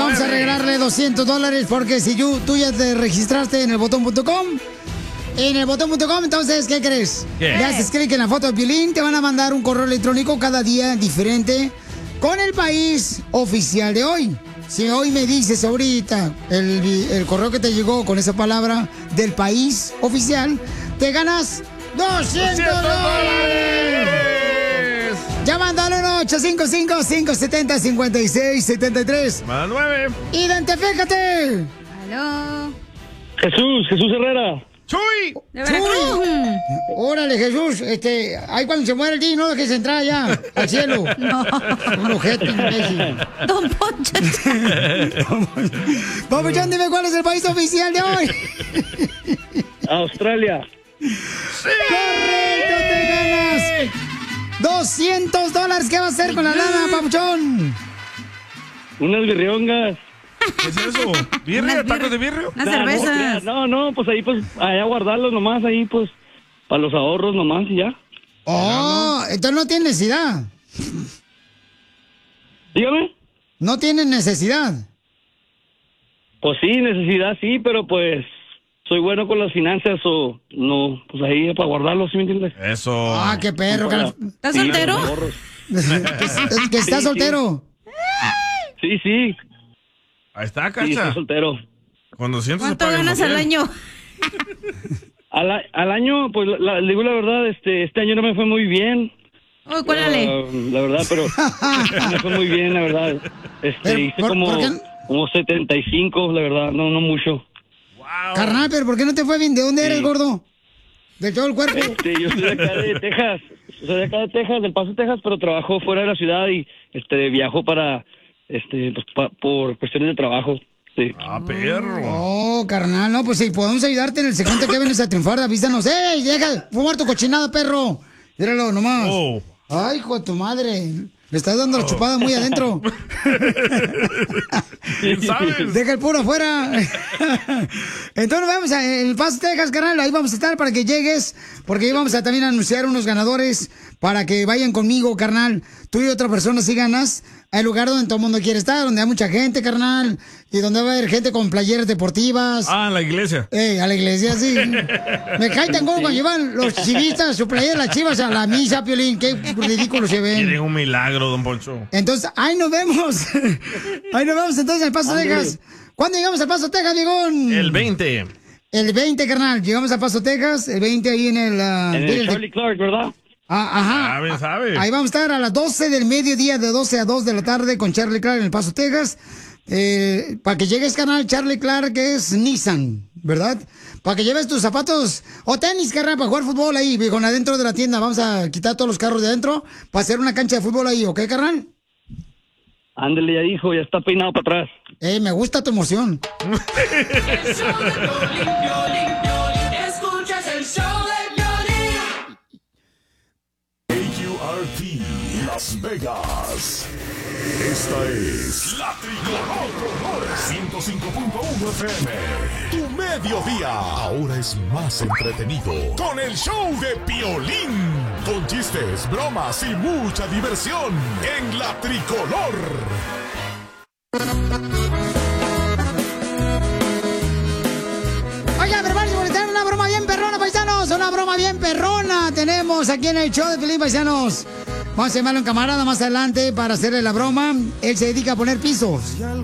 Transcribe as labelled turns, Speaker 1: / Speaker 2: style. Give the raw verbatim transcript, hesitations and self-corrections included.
Speaker 1: vamos a regalarle doscientos dólares porque si tú, tú ya te registraste en el botón punto com, en el botón punto com, entonces, ¿qué crees?
Speaker 2: ¿Qué?
Speaker 1: Le haces clic en la foto de Piolín, te van a mandar un correo electrónico cada día diferente con el país oficial de hoy. Si hoy me dices ahorita el, el correo que te llegó con esa palabra del país oficial, te ganas doscientos dólares. Llama al uno ocho cinco cinco, cinco siete cero, cinco seis siete tres.
Speaker 2: Más nueve.
Speaker 1: ¡Identifícate!
Speaker 3: Aló.
Speaker 4: Jesús, Jesús Herrera.
Speaker 2: ¡Chuy!
Speaker 3: De Veracruz.
Speaker 1: Órale, Jesús, este, ahí cuando se muere el día, no dejes entrar ya al cielo.
Speaker 3: No.
Speaker 1: Un ojete, imbécil.
Speaker 3: Don Poncho.
Speaker 1: Papuchón, dime cuál es el país oficial de hoy.
Speaker 4: Australia.
Speaker 1: ¡Correcto, te ganas! doscientos dólares, ¿qué va a hacer con la lana, Papuchón?
Speaker 4: Unas birriongas.
Speaker 2: ¿Qué es eso? ¿Birria? ¿Tacos de birria?
Speaker 3: Unas
Speaker 4: Nah,
Speaker 3: cervezas.
Speaker 4: No, no, pues ahí pues, allá guardarlos nomás, ahí pues, para los ahorros nomás y ya.
Speaker 1: Oh, entonces no tiene necesidad.
Speaker 4: Dígame.
Speaker 1: No tiene necesidad.
Speaker 4: Pues sí, necesidad sí, pero pues soy bueno con las finanzas o no, pues ahí para guardarlos, ¿sí me entiendes?
Speaker 2: Eso.
Speaker 1: Ah, qué perro.
Speaker 4: Para-
Speaker 1: Que,
Speaker 3: ¿Estás
Speaker 4: sí,
Speaker 3: soltero?
Speaker 4: los ahorros.
Speaker 1: que está
Speaker 4: Sí,
Speaker 1: soltero.
Speaker 4: Sí, sí,
Speaker 2: Ahí está,
Speaker 4: sí, estoy
Speaker 2: Cacha.
Speaker 4: soltero.
Speaker 2: Con doscientos se
Speaker 3: ¿Cuánto
Speaker 2: paga el
Speaker 3: ganas al
Speaker 2: motel.
Speaker 3: año?
Speaker 4: Al, a- al año, pues la, la- le digo la verdad, este este año no me fue muy bien.
Speaker 3: Uy, cuélale.
Speaker 4: Ah, la verdad, pero no me fue muy bien, la verdad. Este,
Speaker 1: Pero,
Speaker 4: hice
Speaker 1: ¿por-
Speaker 4: como,
Speaker 1: por qué?
Speaker 4: como setenta y cinco, la verdad, no, no mucho.
Speaker 1: Carnal, pero ¿por qué no te fue bien? ¿De dónde
Speaker 4: Sí.
Speaker 1: eres, gordo? ¿De todo el cuerpo?
Speaker 4: Este, yo soy de acá de Texas, soy de acá de Texas, del Paso, Texas, pero trabajo fuera de la ciudad y este viajo para, este, pues, pa- por cuestiones de trabajo. Sí.
Speaker 2: Ah, perro.
Speaker 1: Oh, carnal, no, pues si podemos ayudarte en el segmento que vienes a triunfar, avísanos. ¡Ey, deja de fumar tu cochinada, perro! Míralo nomás.
Speaker 2: Oh.
Speaker 1: Ay, hijo de tu madre. Le estás dando la chupada muy adentro.
Speaker 2: ¿Quién sabes?
Speaker 1: Deja el puro afuera. Entonces vamos a El Paso, Texas, carnal. Ahí vamos a estar para que llegues. Porque ahí vamos a también anunciar unos ganadores para que vayan conmigo, carnal. Tú y otra persona si ganas. Hay lugar donde todo el mundo quiere estar, donde hay mucha gente, carnal. Y donde va a haber gente con playeras deportivas.
Speaker 2: Ah, en la iglesia.
Speaker 1: Eh, a la iglesia, sí. Me cae tan gordo cuando llevan los chivistas su playera de las chivas a la misa, Piolín. Qué ridículo se ven.
Speaker 2: Quieren un milagro, don Poncho.
Speaker 1: Entonces, ahí nos vemos. Ahí nos vemos entonces en El Paso,
Speaker 4: Ándale.
Speaker 1: Texas. ¿Cuándo llegamos al Paso, Texas, Diegón?
Speaker 2: El veinte.
Speaker 1: El veinte, carnal. Llegamos al Paso, Texas. El veinte ahí en el... ah,
Speaker 4: En
Speaker 1: mira,
Speaker 4: el
Speaker 1: el-
Speaker 4: Charlie Clark, ¿verdad?
Speaker 1: Ah, ajá.
Speaker 2: Ah, bien sabe.
Speaker 1: Ahí vamos a estar a las doce del mediodía, de doce a dos de la tarde con Charlie Clark en El Paso, Texas. Eh, para que llegues, carnal, Charlie Clark es Nissan, ¿verdad? Para que lleves tus zapatos o tenis, carnal, para jugar fútbol ahí, viejo, adentro de la tienda. Vamos a quitar todos los carros de adentro para hacer una cancha de fútbol ahí, ¿ok, carnal?
Speaker 4: Ándale, ya dijo, ya está peinado para atrás.
Speaker 1: Eh, me gusta tu emoción.
Speaker 5: Escuchas el show de Piolín.
Speaker 6: A U R T Las Vegas. Esta es La Tricolor ciento cinco punto uno F M. Tu mediodía ahora es más entretenido con el show de Piolín. Con chistes, bromas y mucha diversión en La Tricolor.
Speaker 1: Oiga, prepárense por estar una broma bien perrona, paisanos. Una broma bien perrona tenemos aquí en el show de Piolín, paisanos. Vamos a llamarlo un camarada más adelante para hacerle la broma. Él se dedica a poner pisos.